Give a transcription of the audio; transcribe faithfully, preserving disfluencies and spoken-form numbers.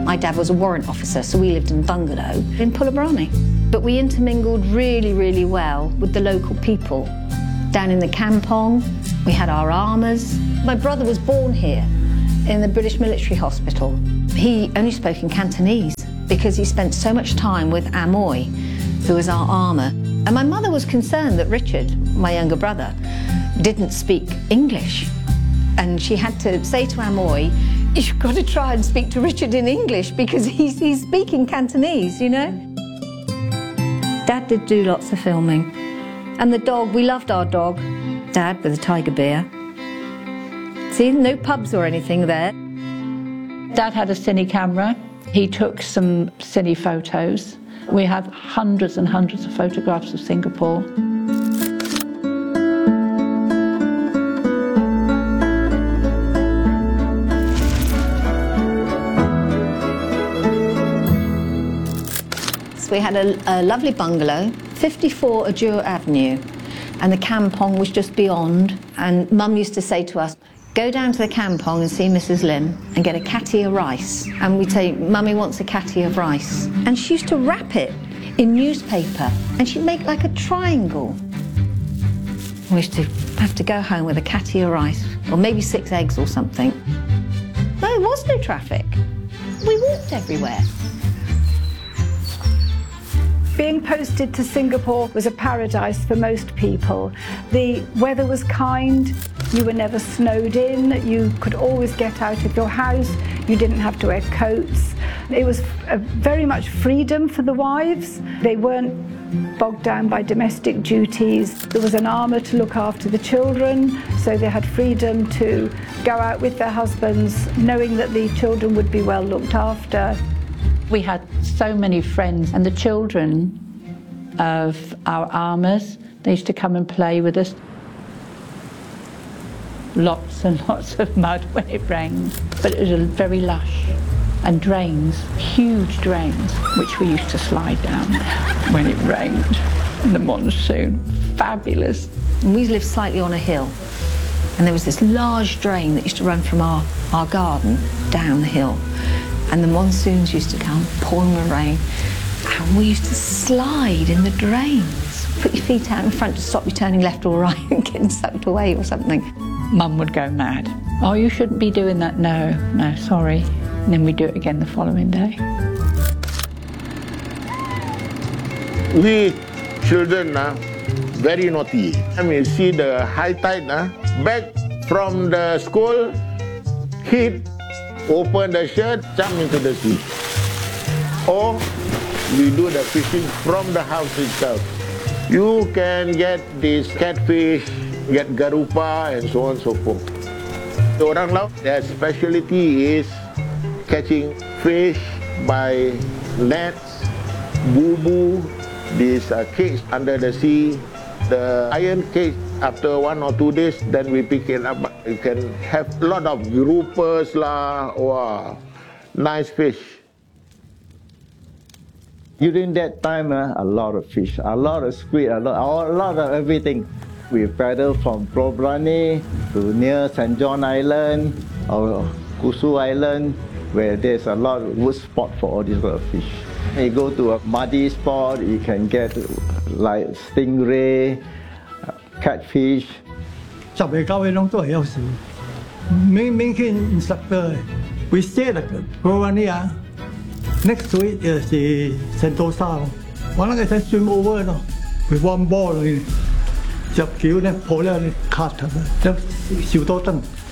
My dad was a warrant officer, so we lived in a bungalow in Pullabrani. But we intermingled really, really well with the local people. Down in the Kampong, we had our armours. My brother was born here in the British Military Hospital. He only spoke in Cantonese because he spent so much time with Amoy, who was our armour. And my mother was concerned that Richard, my younger brother, didn't speak English. And she had to say to Amoy, you've got to try and speak to Richard in English because he's, he's speaking Cantonese, you know? Dad did do lots of filming. And the dog, we loved our dog. Dad with a tiger bear. See, no pubs or anything there. Dad had a cine camera. He took some cine photos. We have hundreds and hundreds of photographs of Singapore. We had a, a lovely bungalow, fifty-four Azure Avenue, and the Kampong was just beyond. And Mum used to say to us, go down to the Kampong and see Missus Lim and get a catty of rice. And we'd say, Mummy wants a catty of rice. And she used to wrap it in newspaper, and she'd make like a triangle. We used to have to go home with a catty of rice, or maybe six eggs or something. No, there was no traffic. We walked everywhere. Being posted to Singapore was a paradise for most people. The weather was kind, you were never snowed in, you could always get out of your house, you didn't have to wear coats. It was a very much freedom for the wives. They weren't bogged down by domestic duties. There was an armour to look after the children, so they had freedom to go out with their husbands, knowing that the children would be well looked after. We had so many friends, and the children of our armours, they used to come and play with us. Lots and lots of mud when it rained, but it was very lush. And drains, huge drains, which we used to slide down when it rained in the monsoon. Fabulous. And we lived slightly on a hill, and there was this large drain that used to run from our, our garden down the hill. And the monsoons used to come, pouring with rain, and we used to slide in the drains. Put your feet out in front to stop you turning left or right and getting sucked away or something. Mum would go mad. Oh, you shouldn't be doing that. No, no, sorry. And then we'd do it again the following day. We children are very naughty. I mean, see the high tide, uh, back from the school, hit, open the shirt, jump into the sea. Or we do the fishing from the house itself. You can get this catfish, get garupa, and so on and so forth. The orang laut, their specialty is catching fish by nets, bubu, this uh, cage under the sea. The iron cage, after one or two days, then we pick it up. You can have a lot of groupers lah, wow, nice fish. During that time, uh, a lot of fish, a lot of squid, a lot, a lot of everything. We paddle from Pullabrani to near Saint John Island or Kusu Island, where there's a lot of good spot for all these kind of fish. You go to a muddy spot, you can get like stingray, catfish. 十個九位攏都係有時，明明顯 instructor。We stay at Pullabrani. Next week is Sentosa. 我那個係 swim over 咯 ，with one ball 嚟，入橋咧，抱咧，卡頭咧，就少多燈。